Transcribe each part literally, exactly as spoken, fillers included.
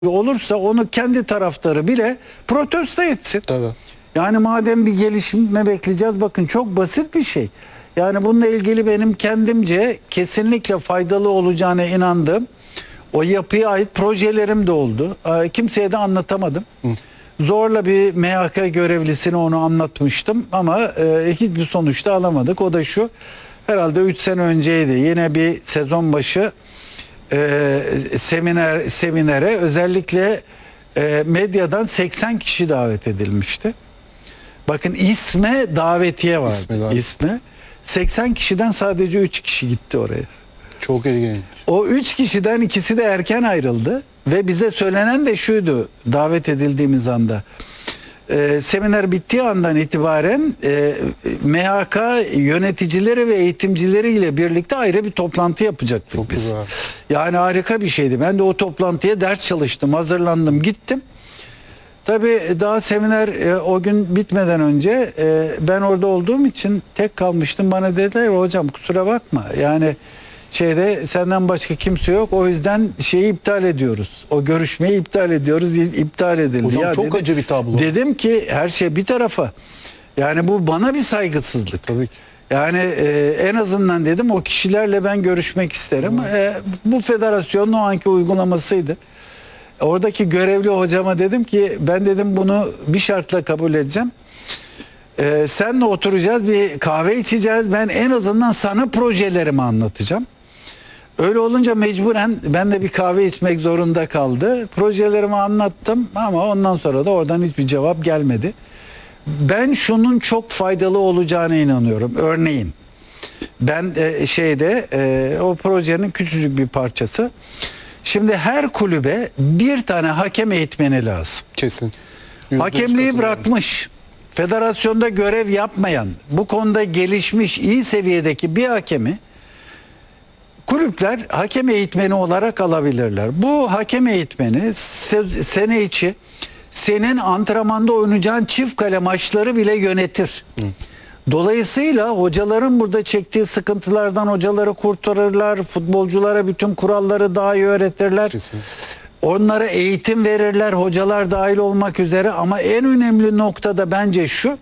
olursa onu kendi taraftarı bile protesto etsin. Tabii. Yani madem bir gelişme bekleyeceğiz, bakın çok basit bir şey. Yani bununla ilgili benim kendimce kesinlikle faydalı olacağına inandığım o yapıya ait projelerim de oldu. Ee, kimseye de anlatamadım. Hı. Zorla bir M H K görevlisine onu anlatmıştım ama e, hiçbir sonuçta alamadık. O da şu, herhalde üç sene önceydi. Yine bir sezon başı e, seminer seminere özellikle e, medyadan seksen kişi davet edilmişti. Bakın isme davetiye var. İsmi, ismi. seksen kişiden sadece üç kişi gitti oraya. Çok ilginç. O üç kişiden ikisi de erken ayrıldı ve bize söylenen de şuydu davet edildiğimiz anda. E, seminer bittiği andan itibaren e, M H K yöneticileri ve eğitimcileriyle birlikte ayrı bir toplantı yapacaktık Çok biz. güzel. Yani harika bir şeydi. Ben de o toplantıya ders çalıştım, hazırlandım, gittim. Tabii daha seminer e, o gün bitmeden önce e, ben orada olduğum için tek kalmıştım. Bana dediler hocam kusura bakma. Yani şeyde senden başka kimse yok. O yüzden şeyi iptal ediyoruz. O görüşmeyi iptal ediyoruz. İptal edildi. Hocam ya çok dedi, acı bir tablo. Dedim ki her şey bir tarafa. Yani bu bana bir saygısızlık. Tabii ki. Yani e, en azından dedim o kişilerle ben görüşmek isterim. E, bu federasyonun o anki uygulamasıydı. Oradaki görevli hocama dedim ki ben dedim bunu bir şartla kabul edeceğim. Ee, senle oturacağız, bir kahve içeceğiz. Ben en azından sana projelerimi anlatacağım. Öyle olunca mecburen ben de bir kahve içmek zorunda kaldı. Projelerimi anlattım ama ondan sonra da oradan hiçbir cevap gelmedi. Ben şunun çok faydalı olacağına inanıyorum. Örneğin ben e, şeyde e, o projenin küçücük bir parçası. Şimdi her kulübe bir tane hakem eğitmeni lazım. Kesin. Hakemliği bırakmış, federasyonda görev yapmayan, bu konuda gelişmiş, iyi seviyedeki bir hakemi kulüpler hakem eğitmeni olarak alabilirler. Bu hakem eğitmeni sene içi senin antrenmanda oynayacağın çift kale maçları bile yönetir. Hı. Dolayısıyla hocaların burada çektiği sıkıntılardan hocaları kurtarırlar, futbolculara bütün kuralları daha iyi öğretirler. Kesin. Onlara eğitim verirler, hocalar dahil olmak üzere, ama en önemli noktada bence şu,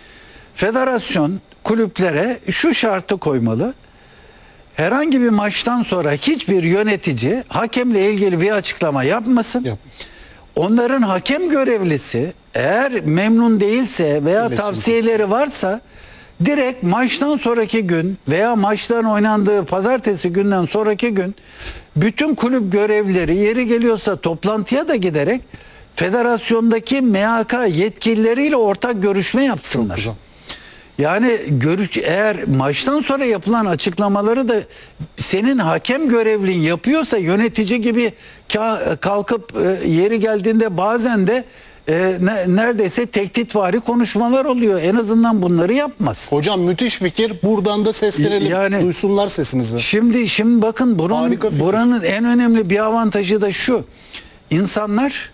federasyon kulüplere şu şartı koymalı: herhangi bir maçtan sonra hiçbir yönetici hakemle ilgili bir açıklama yapmasın. Yap. Onların hakem görevlisi eğer memnun değilse veya İletişim tavsiyeleri kesin. varsa direkt maçtan sonraki gün veya maçların oynandığı pazartesi günden sonraki gün bütün kulüp görevlileri yeri geliyorsa toplantıya da giderek federasyondaki M H K yetkilileriyle ortak görüşme yapsınlar. Yani görüş, eğer maçtan sonra yapılan açıklamaları da senin hakem görevlin yapıyorsa yönetici gibi kalkıp yeri geldiğinde bazen de e, neredeyse tehditvari konuşmalar oluyor. En azından bunları yapmaz. Hocam müthiş fikir. Buradan da seslenelim. Yani, duysunlar sesinizi. Şimdi şimdi bakın buranın, buranın en önemli bir avantajı da şu: İnsanlar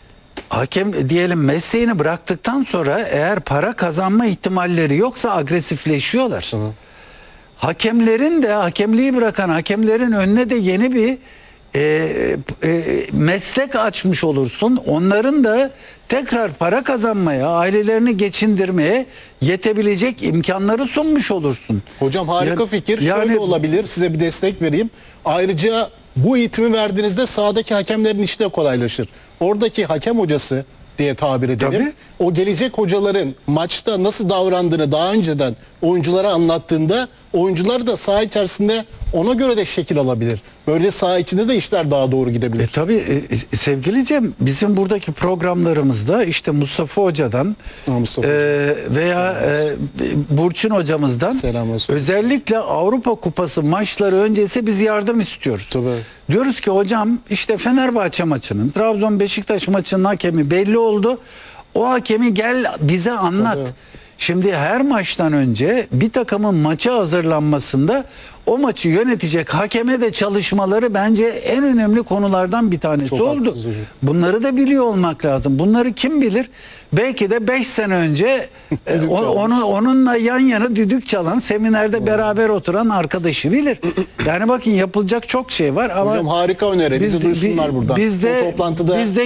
hakem diyelim mesleğini bıraktıktan sonra eğer para kazanma ihtimalleri yoksa agresifleşiyorlar. Hı. Hakemlerin de hakemliği bırakan hakemlerin önüne de yeni bir e, e, meslek açmış olursun. Onların da tekrar para kazanmaya, ailelerini geçindirmeye yetebilecek imkanları sunmuş olursun. Hocam harika yani, fikir. Yani, Şöyle olabilir, size bir destek vereyim. Ayrıca bu eğitimi verdiğinizde sahadaki hakemlerin işi de kolaylaşır. Oradaki hakem hocası diye tabir edelim. Tabii. O gelecek hocaların maçta nasıl davrandığını daha önceden oyunculara anlattığında oyuncular da saha içerisinde ona göre de şekil alabilir. Böyle saha içinde de işler daha doğru gidebilir. E, tabii e, sevgili Cem, bizim buradaki programlarımızda işte Mustafa Hoca'dan ha, Mustafa e, veya e, Burçin Hocamızdan özellikle Avrupa Kupası maçları öncesi biz yardım istiyoruz. Tabii. Diyoruz ki hocam işte Fenerbahçe maçının, Trabzon Beşiktaş maçının hakemi belli oldu. O hakemi gel bize anlat. Tabii. Şimdi her maçtan önce bir takımın maça hazırlanmasında o maçı yönetecek hakeme de çalışmaları bence en önemli konulardan bir tanesi Çok oldu. haklısınız hocam. Bunları da biliyor olmak lazım. Bunları kim bilir? Belki de beş sene önce e, Düdük o- çalmış. onu onunla yan yana düdük çalan, seminerde beraber oturan arkadaşı bilir. Yani bakın yapılacak çok şey var ama Hocam harika öneri. Bizi biz- duysunlar bi- buradan. Bizde, Bu toplantıda bizde